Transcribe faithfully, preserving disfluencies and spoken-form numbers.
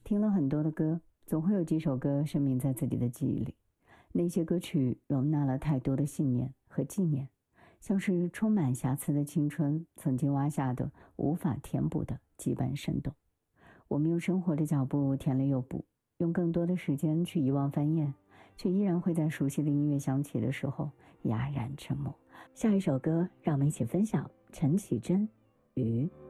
听了很多的歌，总会有几首歌深铭在自己的记忆里。那些歌曲容纳了太多的信念和纪念，像是充满瑕疵的青春，曾经挖下的无法填补的羁绊生动。我们用生活的脚步填了又补，用更多的时间去遗忘翻页，却依然会在熟悉的音乐响起的时候哑然沉默。下一首歌，让我们一起分享陈绮贞《鱼》。